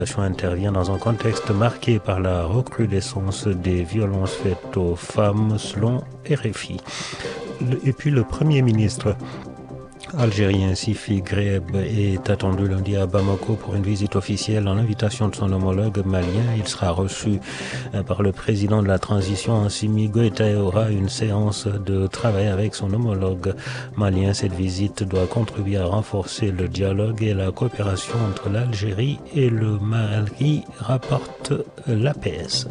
Intervient dans un contexte marqué par la recrudescence des violences faites aux femmes selon RFI. Et puis le Premier ministre algérien Sifi Greb est attendu lundi à Bamako pour une visite officielle en invitation de son homologue malien. Il sera reçu par le président de la transition Assimi Goïta et aura une séance de travail avec son homologue malien. Cette visite doit contribuer à renforcer le dialogue et la coopération entre l'Algérie et le Mali, rapporte l'APS.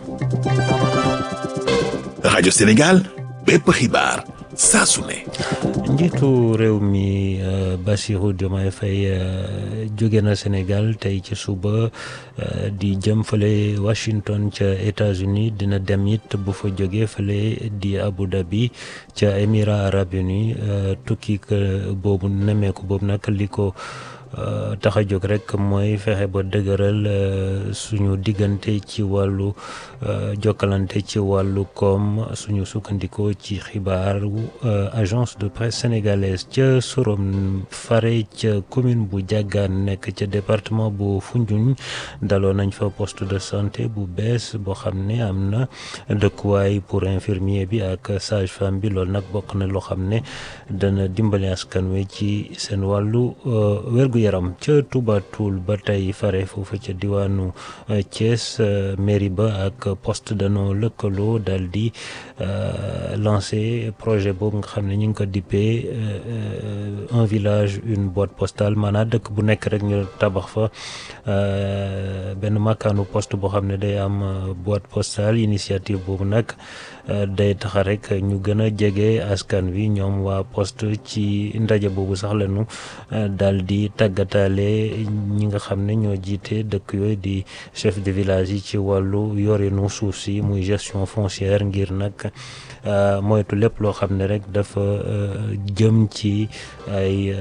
Radio Sénégal, bépp xibaar saa su ne. Njiitu réew mi Bassirou Diomaye Faye jóge na Sénégal tey ci suba di jëm fële Washington ca États-Unis dina dem it bu fa jóge fële di Abu Dhabi ca Émirats arabes unis tukki boobu nemmeeku boobu nag li ko tax a jóg rek mooy fexe ba dëgëral suñu diggante ci wàllu jokkalante ci wàllu koom suñu sukkandikoo ci xibaaru agence de presse sénégalaise ca Sorom fare ca commune bu Diagane nekk ca département bu Foundiougne daloo nañ fa poste de santé bu bees boo xam ne am na dëkkuwaay pour infirmier bi ak sage-femme bi loolu nag bokk na loo xam ne dana dimbali askan wi ci seen wàllu wérgu yaram ca Touba Toul ba tey fare foofu ca diwaanu Thiès mairie ba ak poste danoo lëkkaloo daal di lancé projet boobu nga xam ne ñu ngi ko dippee un village une boîte postale maanaam dëkk bu nekk rek ñu tabax fa benn makkaanu poste boo xam ne day am boîte postale initiative boobu nag day tax rek ñu gën a jege askan wi ñoom waa poste ci ndaje boobu sax lañu daal di tàggataale ñi nga xam ne ñoo jiite dëkk yooyu di chef de village yi ci wàllu yorinu suuf si muy gestion foncière ngir nag moytu lépp loo xam ne rek dafa jëm ci ay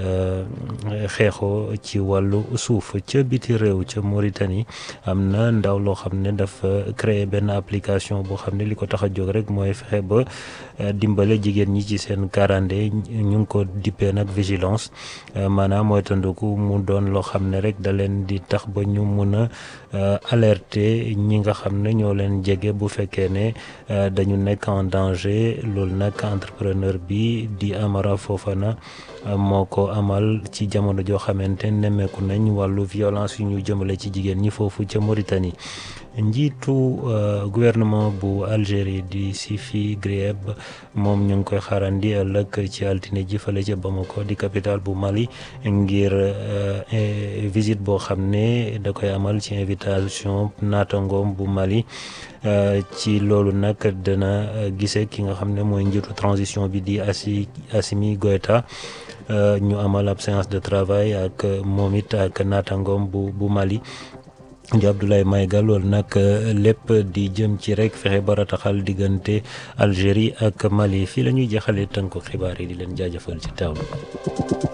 xeexoo ci wàllu suuf ca biti réew ca Mauritanie am na ndaw loo xam ne dafa créer benn application boo xam ne li ko tax a jóg rek mooy fexe ba dimbale jigéen ñi ci seen kaaraange ñu ngi ko dippee nag vigilance maanaam mooy tanduku mu doon loo xam ne rek da leen di tax ba ñu mun a alerter ñi nga xam ne ñoo leen jege bu fekkee ne dañu nekk en danger loolu nag entrepreneur bi di Amara Fofana moo ko amal ci jamono joo xamante nemmeeku nañ wàllu violence yu ñu jëmale ci jigéen ñi foofu ca Mauritanie. Njiitu gouvernement bu Algérie di Sifi Grieb moom ñu ngi koy xaarandi ëllëg ci altine ji fële ca Bamako di capitale bu Mali ngir visite boo xam ne da koy amal ci invitation naatangoom bu Mali ci loolu nag dana gisee ki nga xam ne mooy njiitu transition bi di Assimi Goïta ñu amal ab séance de travail ak moom it ak naatangoom bu Mali di Abdoulaye Maïga loolu nag lépp di jëm ci rek fexe ba rataxal diggante Algérie ak Mali fii la ñuy jeexalee tënku xibaar yi di leen jaajëfal ci teewlu.